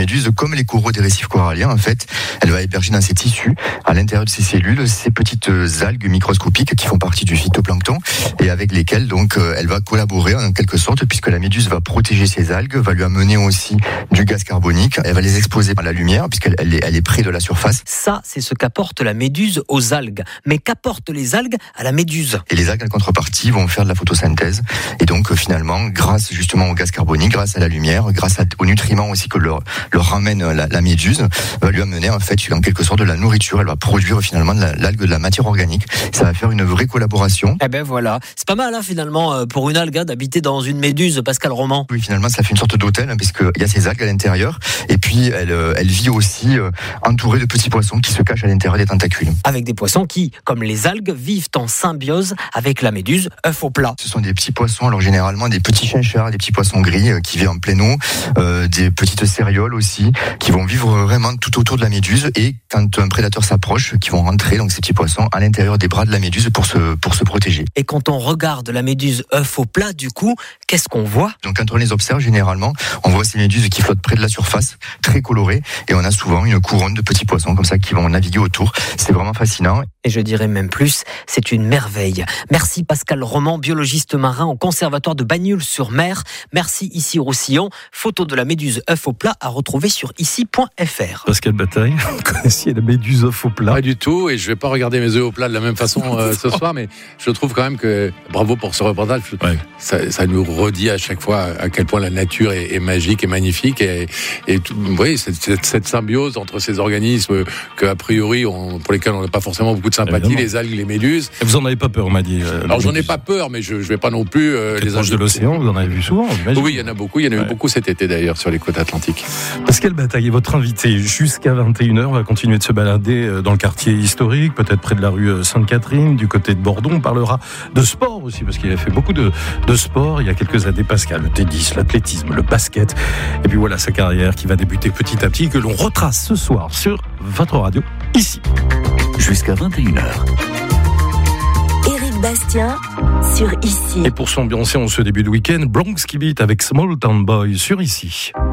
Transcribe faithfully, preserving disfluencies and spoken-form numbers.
méduse, comme les coraux des récifs coralliens, en fait, elle va héberger dans ses tissus, à l'intérieur de ses cellules, ces petites algues microscopiques qui font partie du phytoplancton et avec lesquelles donc elle va collaborer en quelque sorte, puisque la méduse va protéger ces algues, va lui amener aussi du gaz carbonique, elle va les exposer à la lumière puisqu'elle elle est, elle est près de la surface. Ça, c'est ce qu'apporte la méduse aux algues. Mais qu'apportent les algues à la méduse ? Et les algues, en contrepartie, vont faire de la photosynthèse. Et donc, finalement, grâce justement au gaz carbonique, grâce à la lumière, grâce à, aux nutriments aussi que leur, leur ramène la, la méduse, va lui amener en fait, en quelque sorte, de la nourriture. Elle va produire finalement de la, l'algue, de la matière organique. Ça va faire une vraie collaboration. Eh ben voilà, c'est pas mal hein, finalement pour une algue hein, d'habiter dans une méduse, Pascal Roman. Oui, finalement, ça fait une sorte d'hôtel, hein, puisqu'il y a ces algues à l'intérieur. Et puis, elle, elle vit aussi euh, entourée de petits poissons qui se cachent à l'intérieur des tentacules. Avec des poissons qui, comme les algues, vivent en symbiose avec la méduse, œuf au plat. Ce sont des petits poissons, alors généralement des petits chinchards, des petits poissons gris euh, qui vivent en pleine eau, euh, des petites cérioles aussi, qui vont vivre vraiment tout autour de la méduse. Et quand un prédateur s'approche, qui vont rentrer, donc ces petits poissons, à l'intérieur des bras de la méduse pour se, pour se protéger. Et quand on regarde la méduse œuf au plat, du coup, qu'est-ce qu'on voit ? Donc quand on les observe, généralement, on voit ces méduses qui flottent près de la surface, très colorées, et on a souvent une couronne de petits poissons comme ça qui vont naviguer autour. C'est vraiment fascinant. Et je dirais même plus, c'est une merveille. Merci Pascal Roman, biologiste marin au conservatoire de Bagnols-sur-Mer. Merci Ici Roussillon. Photo de la méduse œuf au plat à retrouver sur ici point f r. Pascal Bataille, vous connaissiez la méduse œuf au plat ? Pas du tout, et je vais pas regarder mes œufs au plat de la même façon euh, ce soir, mais je trouve quand même que, bravo pour ce reportage, ouais. ça, ça nous redit à chaque fois à quel point la nature est, est magique et magnifique, et, et tout, oui, cette, cette, cette symbiose entre ces organismes que, a priori, on, pour lesquels on n'a pas forcément beaucoup de sympathie, évidemment. Les algues, les méduses. Et vous en avez pas peur, on m'a dit. Euh, Alors j'en ai pas peur, mais je, je vais pas non plus euh, les proches de l'océan, vous en avez vu souvent, j'imagine. Oui, il y en a beaucoup, il y en a ouais. eu beaucoup cet été d'ailleurs sur les côtes atlantiques. Pascal Bataille est votre invité jusqu'à vingt et une heures. On va continuer de se balader dans le quartier historique, peut-être près de la rue Sainte-Catherine, du côté de Bordeaux. On parlera de sport aussi, parce qu'il a fait beaucoup de, de sport il y a quelques années, Pascal. Le tennis, l'athlétisme, le basket. Et puis voilà sa carrière qui va débuter petit à petit, que l'on retrace ce soir sur votre radio, ici. Jusqu'à vingt et une heures. Éric Bastien sur Ici. Et pour s'ambiancer en ce début de week-end, Bronx qui beat avec Small Town Boy sur Ici.